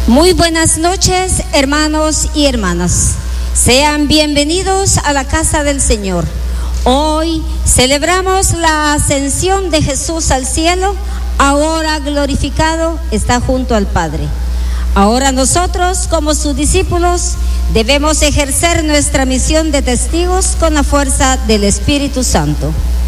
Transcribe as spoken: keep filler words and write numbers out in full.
Muy buenas noches, hermanos y hermanas. Sean bienvenidos a la casa del Señor. Hoy celebramos la ascensión de Jesús al cielo. Ahora glorificado, está junto al Padre. Ahora nosotros, como sus discípulos, debemos ejercer nuestra misión de testigos con la fuerza del Espíritu Santo.